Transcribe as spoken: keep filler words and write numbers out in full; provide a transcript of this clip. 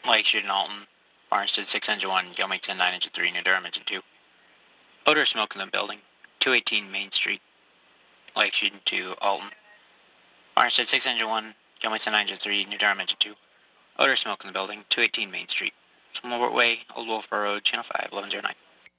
Lake Street in Alton. Farnsted six engine one, Gilmington nine engine three, New Durham engine two. Odor of smoke in the building. two eighteen Main Street. Lake Street to Alton. Farnsted six engine one, Gilmington nine engine three, New Durham engine two. Odor of smoke in the building. two eighteen Main Street. Smallport Way, Old Wolfboro Road, Channel five, eleven oh nine.